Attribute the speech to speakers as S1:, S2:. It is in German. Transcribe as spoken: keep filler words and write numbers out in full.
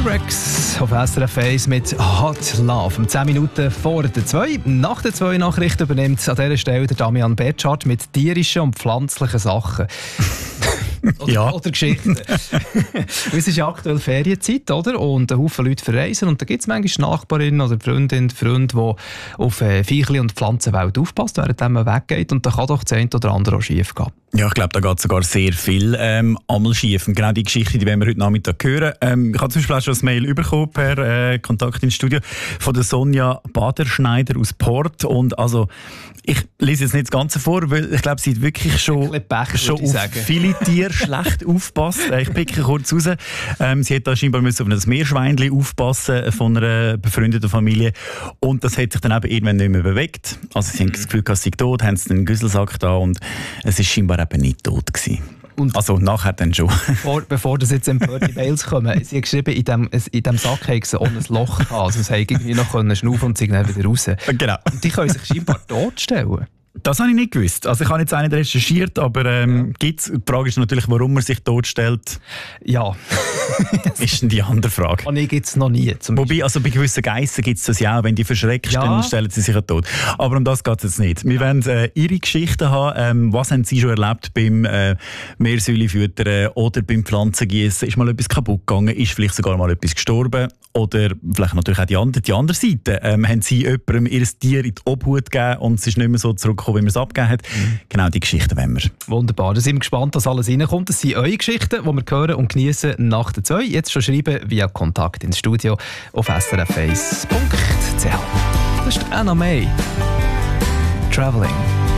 S1: T-Rex auf S R F eins mit Hot Love. Um zehn Minuten vor der zwei. Nach der zwei Nachrichten übernimmt an dieser Stelle der Damian Betschart mit tierischen und pflanzlichen Sachen. Oder,
S2: ja.
S1: oder Geschichten. Es ist ja aktuell Ferienzeit, oder? Und ein Haufen Leute verreisen. Und da gibt es manchmal Nachbarinnen oder Freundinnen, Freunde, die auf äh, Viechli- und Pflanzenwelt aufpassen, während man weggeht. Und da kann doch das eine oder andere auch schief gehen.
S2: Ja, ich glaube, da geht sogar sehr viel ähm, einmal schief. Und genau die Geschichte, die werden wir heute Nachmittag hören. Ähm, ich habe zum Beispiel auch schon ein Mail bekommen per äh, Kontakt ins Studio von der Sonja Baderschneider aus Port. Und also, ich lese jetzt nicht das Ganze vor, weil ich glaube, sie hat wirklich schon,
S1: Pech,
S2: schon auf viele Tiere schlecht aufpasst. Ich picke kurz raus. Ähm, sie hat da scheinbar müssen auf ein Meerschweinchen aufpassen von einer befreundeten Familie. Und das hat sich dann eben irgendwann nicht mehr bewegt. Also sie haben das Gefühl, es sei tot, haben einen Güsselsack da und es ist scheinbar eben nicht tot gewesen. Und also nachher dann schon.
S1: Vor, bevor das jetzt empörte Mails kommen, sie hat geschrieben, in diesem in dem Sack haben sie ohne ein Loch gehabt. Also sie haben irgendwie noch schnaufen und sie dann wieder raus.
S2: Genau.
S1: Und die können sich scheinbar totstellen.
S2: Das habe ich nicht gewusst. Also ich habe jetzt auch nicht recherchiert, aber ähm, ja. gibt's, die Frage ist natürlich, warum man sich totstellt.
S1: Ja.
S2: Ist denn die andere Frage.
S1: Und ich gibt es noch nie. Zum
S2: Wobei, also bei gewissen Geissen gibt es das ja auch. Wenn die verschreckst, ja. dann stellen sie sich ja tot. Aber um das geht es jetzt nicht. Wir ja. wollen äh, Ihre Geschichten haben. Ähm, was haben Sie schon erlebt beim äh, Meersäulenfüttern oder beim Pflanzengießen? Ist mal etwas kaputt gegangen? Ist vielleicht sogar mal etwas gestorben? Oder vielleicht natürlich auch die andere, die andere Seite. Ähm, haben Sie jemandem Ihr Tier in die Obhut gegeben und es ist nicht mehr so zurückgekommen, wie man es abgegeben hat? Mhm. Genau die Geschichten wollen wir.
S1: Wunderbar. Da sind wir gespannt, dass alles reinkommt. Das sind eure Geschichten, die wir hören und genießen nach der zwei. Jetzt schon schreiben via Kontakt ins Studio auf s r f eins punkt c h. Das ist Anna May. Traveling.